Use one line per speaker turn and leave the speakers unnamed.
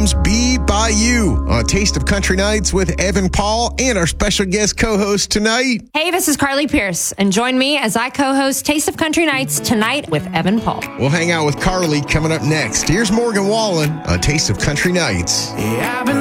Jones, Be By You on Taste of Country Nights with Evan Paul and our special guest co-host tonight.
Hey, this is Carly Pierce, and join me as I co-host Taste of Country Nights tonight with Evan Paul.
We'll hang out with Carly coming up next. Here's Morgan Wallen on Taste of Country Nights.
Yeah, I've been